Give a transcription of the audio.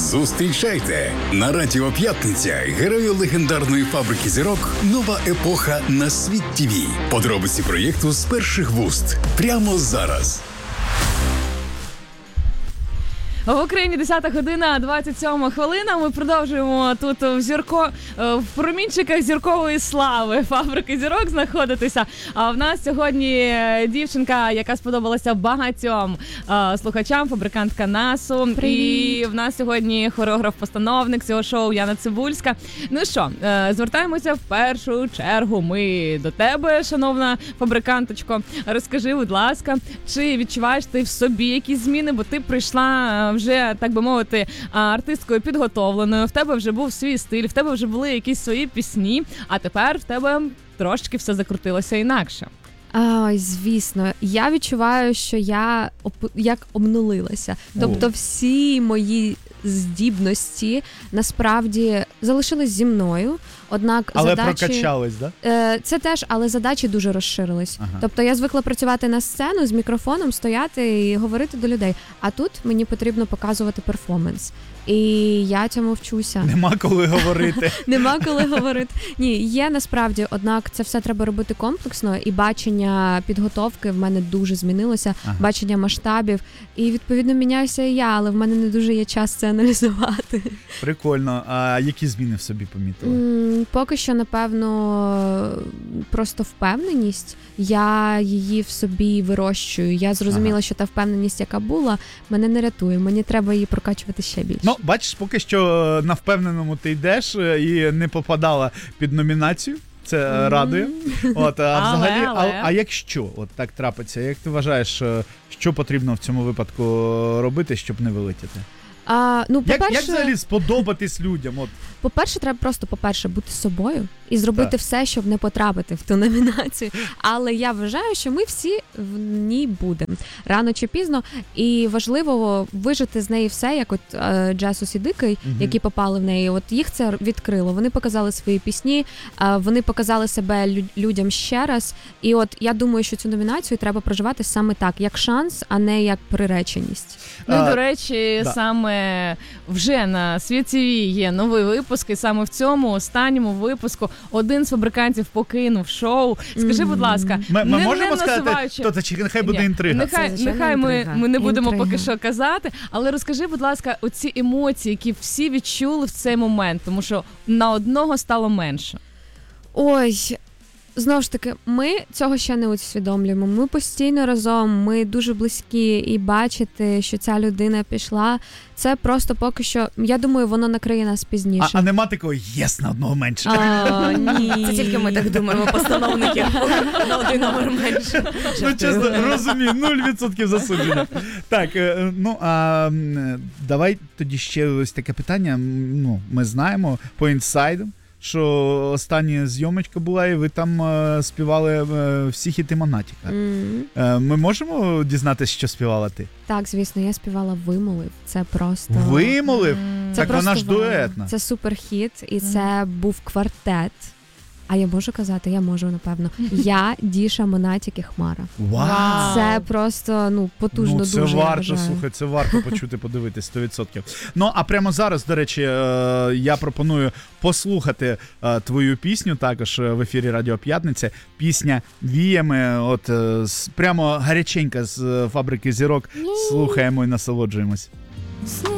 Зустрічайте на Радіо П'ятниця героїв легендарної фабрики зірок «Нова епоха» на Світ ТВ. Подробиці проєкту з перших вуст. Прямо зараз. В Україні 10 година, 27 хвилина. Ми продовжуємо тут в промінчиках зіркової слави фабрики зірок знаходитися. А в нас сьогодні дівчинка, яка сподобалася багатьом слухачам, фабрикантка НАСУ. Привіт. І в нас сьогодні хореограф-постановник цього шоу Яна Цибульська. Ну що, звертаємося в першу чергу ми до тебе, шановна фабриканточко. Розкажи, будь ласка, чи відчуваєш ти в собі якісь зміни, бо ти прийшла вже, так би мовити, артисткою підготовленою, в тебе вже був свій стиль, в тебе вже були якісь свої пісні, а тепер в тебе трошки все закрутилося інакше. Звісно, я відчуваю, що я як обнулилася. Тобто всі мої здібності насправді залишились зі мною. Однак але задачі... прокачались, да? Це теж, але задачі дуже розширились. Ага. Тобто я звикла працювати на сцену з мікрофоном, стояти і говорити до людей. А тут мені потрібно показувати перформанс. І я цьому вчуся. Нема коли говорити. Нема коли говорити. Ні, є насправді, однак це все треба робити комплексно, і бачення підготовки в мене дуже змінилося, бачення масштабів, і відповідно міняюся і я, але в мене не дуже є час це аналізувати. Прикольно. А які зміни в собі помітили? Поки що, напевно, просто впевненість. Я її в собі вирощую. Я зрозуміла, що та впевненість, яка була, мене не рятує. Мені треба її прокачувати ще більше. Ну, бачиш, поки що на впевненому ти йдеш і не попадала під номінацію. Це радує. От, а взагалі, а якщо от так трапиться, як ти вважаєш, що потрібно в цьому випадку робити, щоб не вилетіти? Як взагалі сподобатись людям? От. По-перше, бути собою і зробити все, щоб не потрапити в ту номінацію. Але я вважаю, що ми всі в ній будемо. Рано чи пізно. І важливо вижити з неї все, як от Джесус і Дикий, які попали в неї. От їх це відкрило. Вони показали свої пісні, вони показали себе людям ще раз. І от я думаю, що цю номінацію треба проживати саме так, як шанс, а не як приреченість. Ну, до речі, саме вже на Світ ТВ є новий випуск, і саме в цьому останньому випуску один з фабрикантів покинув шоу. Скажи, будь ласка, ми можемо сказати, хто це, чи нехай буде інтрига? Нехай ми не будемо поки що казати, але розкажи, будь ласка, оці емоції, які всі відчули в цей момент, тому що на одного стало менше. Ой, знову ж таки, ми цього ще не усвідомлюємо. Ми постійно разом, ми дуже близькі, і бачити, що ця людина пішла, це просто поки що, я думаю, воно накриє нас пізніше. А нема такого «єс» на одного менше? Ні. Це тільки ми так думаємо, постановники. На один номер менше. Ну, чесно, розумію, 0% засудження. Так, давай тоді ще ось таке питання. Ну, ми знаємо по інсайду, що остання зйомочка була, і ви там співали всі хіти Монатіка. Ми можемо дізнатися, що співала ти? Так, звісно, я співала «Вимолив». Це просто... Вимолив? Це так вона ж дуетна. Це суперхіт, і це був квартет. А я можу казати? Я можу, напевно. Я, Діша, Монатік і Хмара. Вау! Це просто, потужно дуже, це варто, я вважаю. слухай, це варто почути, подивитись 100%. Ну, а прямо зараз, до речі, я пропоную послухати твою пісню також в ефірі Радіо П'ятниця. Пісня «Віями», от прямо гаряченька з фабрики зірок. Слухаємо і насолоджуємось.